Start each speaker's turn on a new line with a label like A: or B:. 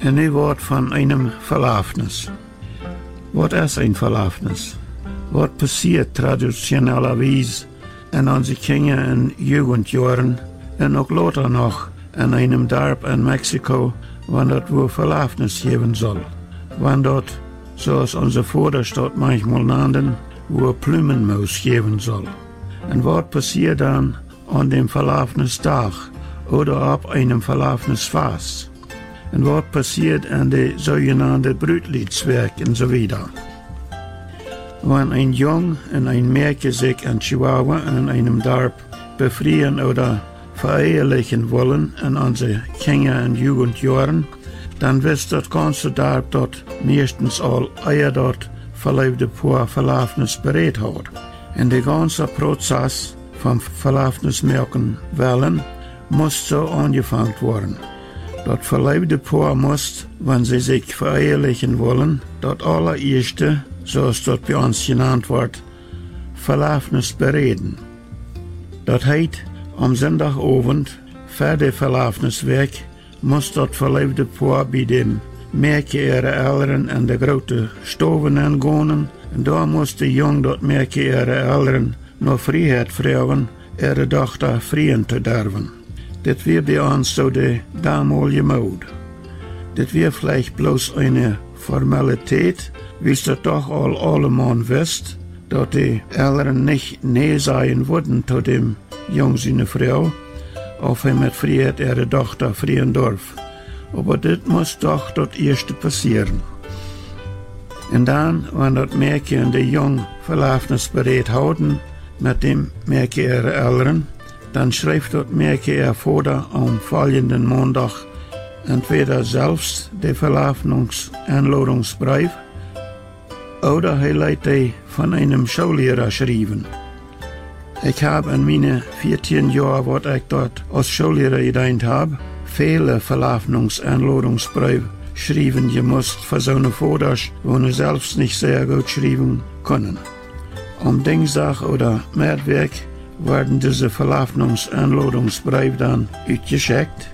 A: En nu wordt van einem Verlafnis. Wat is een verlafnis? Wat passiert traditionellerweise in onze Kinder- en Jugendjahren en ook later nog in einem Dorp in Mexiko, wanneer dat wohl Verlafnis geben soll. Wanneer dat, zoals onze Vaders dat manchmal nannten, wohl Blumenmaus geben soll. En wat passiert dan an dem Verlafnisdag oder op einem Verlafnisfest? En wat passiert an de zogenaamde Brütlitzwerk en so weiter? Wenn ein Jung und ein Mädchen sich in Chihuahua in einem Dorf befreien oder verehelichen wollen in unsere Kinder- und Jugendjahren, dann wird das ganze Dorf dort meistens all eier dort verleibte Paar Verlafnis bereit hat. Und der ganze Prozess vom Verlafnismerken wollen muss so angefangen werden. Das verleibte Paar muss, wenn sie sich verehelichen wollen, das allererste, zoals dat bij ons genannt wordt, Verlafnis bereden. Dat heet, am Sonntagabend, voor de Verlafniswerk, moest dat verliefde paar bij dem Mädchen ihre Eltern en de grote stoven aangaan, en daar moest de jong dat Mädchen ihre Eltern nog vrijheid vragen, ihre dochter vrijen te derven. Dit weer bij ons zo de damalige mode. Dit weer vielleicht bloß eine Formalität, wie es doch allemal wisst, dass die Eltern nicht nee sein würden zu dem Jung seine Frau, auf er mit Freiheit ihre Tochter freien darf. Aber das muss doch das erste passieren. Und dann, wenn das Mädchen und der Jung Verlafnisberät halten, mit dem Mädchen ihre Eltern, dann schreibt das Mädchen ihr Vater am folgenden Montag entweder selbst den Verlafnungsanladungsbrief oder er lässt die von einem Schullehrer schreiben. Ich habe in meinen 14 Jahren, was ich dort als Schullehrer gedient habe, viele Verlafnungsanladungsbriefe schreiben gemusst für so eine Vaters, wo sie selbst nicht sehr gut schreiben können. Am Dienstag oder Mittwoch werden diese Verlafnungsanladungsbriefe dann uitgeschickt.